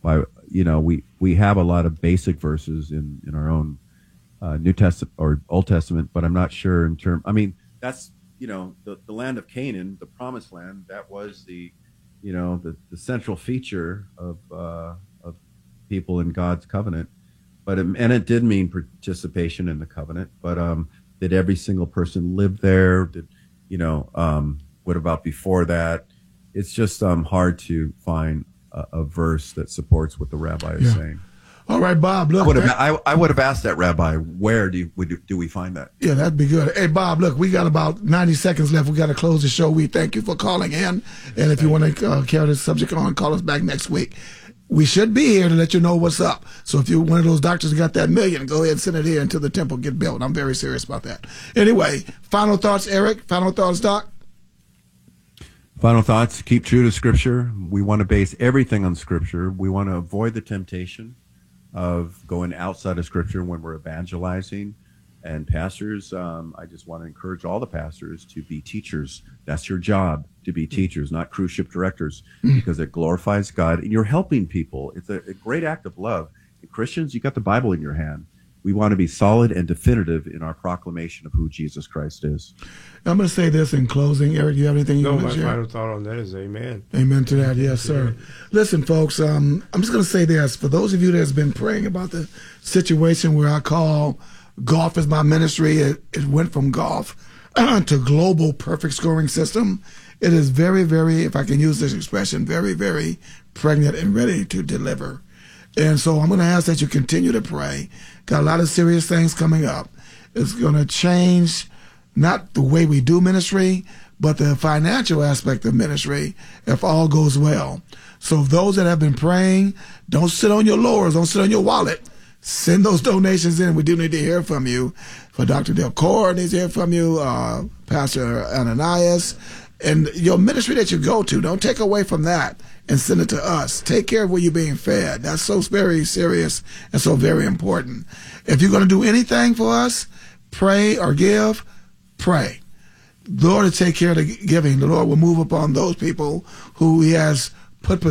Speaker 7: We have a lot of basic verses in our own New Testament or Old Testament, but I'm not sure in terms. I mean, that's the land of Canaan, the promised land. That was the central feature of people in God's covenant. But it did mean participation in the covenant. But did every single person live there? What about before that? It's just hard to find a verse that supports what the rabbi is saying.
Speaker 6: All right, Bob. Look,
Speaker 7: I would have asked that rabbi, where do we find that?
Speaker 6: Yeah, that'd be good. Hey, Bob, look, we got about 90 seconds left. We got to close the show. We thank you for calling in, and if you want to carry this subject on, call us back next week. We should be here to let you know what's up. So if you're one of those doctors who got that $1 million, go ahead and send it here until the temple get built. I'm very serious about that. Anyway, final thoughts, Eric. Final thoughts, Doc.
Speaker 7: Final thoughts, keep true to Scripture. We want to base everything on Scripture. We want to avoid the temptation of going outside of Scripture when we're evangelizing. And pastors, I just want to encourage all the pastors to be teachers. That's your job, to be teachers, not cruise ship directors, because it glorifies God. And you're helping people. It's a great act of love. And Christians, you got the Bible in your hand. We want to be solid and definitive in our proclamation of who Jesus Christ is.
Speaker 6: I'm going to say this in closing. Eric, do you have anything you want to share?
Speaker 5: My final thought on that is amen.
Speaker 6: Amen to that. Yes, sir. Listen, folks, I'm just going to say this. For those of you that's been praying about the situation where I call golf is my ministry, it went from golf to global perfect scoring system. It is very, very, if I can use this expression, very, very pregnant and ready to deliver. And so I'm going to ask that you continue to pray. Got a lot of serious things coming up. It's going to change not the way we do ministry, but the financial aspect of ministry if all goes well. So those that have been praying, don't sit on your laurels, don't sit on your wallet. Send those donations in. We do need to hear from you. For Dr. Del Cor needs to hear from you, Pastor Ananias, and your ministry that you go to. Don't take away from that and send it to us. Take care of where you're being fed. That's so very serious and so very important. If you're going to do anything for us, pray or give, pray. The Lord will take care of the giving. The Lord will move upon those people who He has put